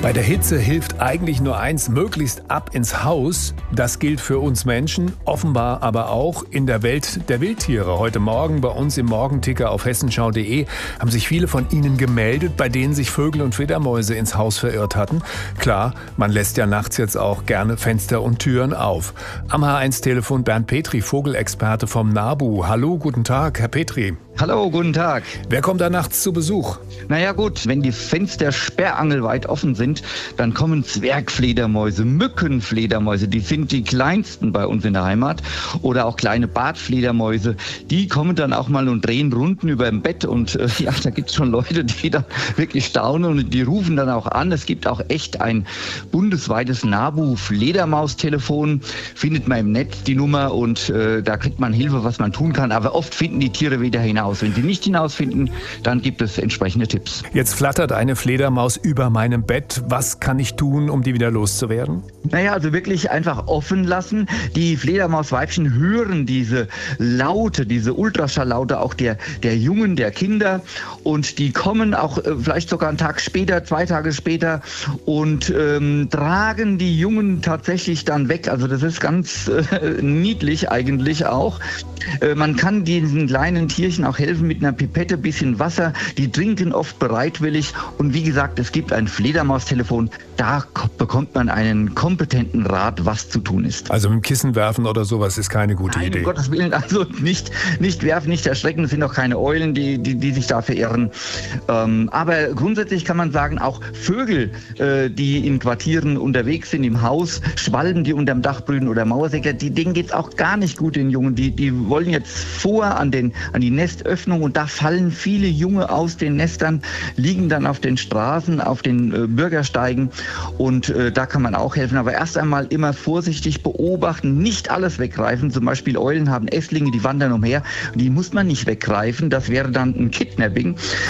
Bei der Hitze hilft eigentlich nur eins, möglichst ab ins Haus. Das gilt für uns Menschen, offenbar aber auch in der Welt der Wildtiere. Heute Morgen bei uns im Morgenticker auf hessenschau.de haben sich viele von Ihnen gemeldet, bei denen sich Vögel und Fledermäuse ins Haus verirrt hatten. Klar, man lässt ja nachts jetzt auch gerne Fenster und Türen auf. Am H1-Telefon Bernd Petri, Vogelexperte vom NABU. Hallo, guten Tag, Herr Petri. Hallo, guten Tag. Wer kommt da nachts zu Besuch? Naja gut, wenn die Fenster sperrangelweit offen sind, dann kommen Zwergfledermäuse, Mückenfledermäuse, die sind die kleinsten bei uns in der Heimat, oder auch kleine Bartfledermäuse, die kommen dann auch mal und drehen Runden über dem Bett und ja, da gibt's schon Leute, die dann wirklich staunen und die rufen dann auch an. Es gibt auch echt ein bundesweites NABU-Fledermaustelefon, findet man im Netz die Nummer und da kriegt man Hilfe, was man tun kann, aber oft finden die Tiere wieder hinaus. Wenn sie nicht hinausfinden, dann gibt es entsprechende Tipps. Jetzt flattert eine Fledermaus über meinem Bett. Was kann ich tun, um die wieder loszuwerden? Naja, also wirklich einfach offen lassen. Die Fledermausweibchen hören diese Laute, diese Ultraschalllaute auch der Jungen, der Kinder, und die kommen auch vielleicht sogar einen Tag später, 2 Tage später und tragen die Jungen tatsächlich dann weg. Also das ist ganz niedlich eigentlich auch. Man kann diesen kleinen Tierchen auch helfen mit einer Pipette, bisschen Wasser. Die trinken oft bereitwillig. Und wie gesagt, es gibt ein Fledermaustelefon. Da bekommt man einen kompetenten Rat, was zu tun ist. Also mit dem Kissen werfen oder sowas ist keine gute Idee. Um Gottes Willen, also nicht werfen, nicht erschrecken. Es sind auch keine Eulen, die sich da verirren. Aber grundsätzlich kann man sagen, auch Vögel, die in Quartieren unterwegs sind, im Haus, Schwalben, die unterm Dach brüten oder Mauersäcker, denen geht's auch gar nicht gut, den Jungen. Die wollen jetzt vor an die Nestöffnung und da fallen viele Junge aus den Nestern, liegen dann auf den Straßen, auf den Bürgersteigen und da kann man auch helfen. Aber erst einmal immer vorsichtig beobachten, nicht alles weggreifen. Zum Beispiel Eulen haben Esslinge, die wandern umher. Die muss man nicht weggreifen, das wäre dann ein Kidnapping.